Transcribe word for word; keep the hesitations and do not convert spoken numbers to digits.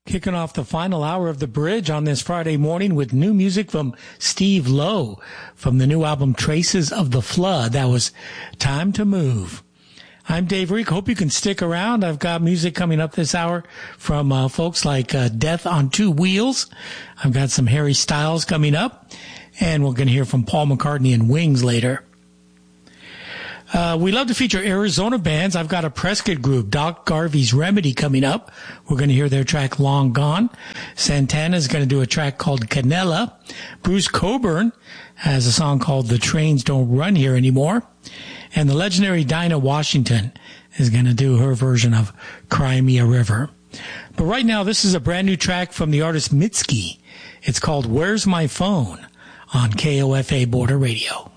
Kicking off the final hour of The Bridge on this Friday morning with new music from Steve Lowe from the new album Traces of the Flood. That was Time to Move. I'm Dave Reek. Hope you can stick around. I've got music coming up this hour from uh, folks like uh, Death on Two Wheels. I've got some Harry Styles coming up, and we're going to hear from Paul McCartney and Wings later. Uh, we love to feature Arizona bands. I've got a Prescott group, Doc Garvey's Remedy, coming up. We're going to hear their track Long Gone. Santana's going to do a track called Canela. Bruce Coburn has a song called The Trains Don't Run Here Anymore. And the legendary Dinah Washington is going to do her version of Cry Me a River. But right now, this is a brand new track from the artist Mitski. It's called Where's My Phone on K O F A Border Radio.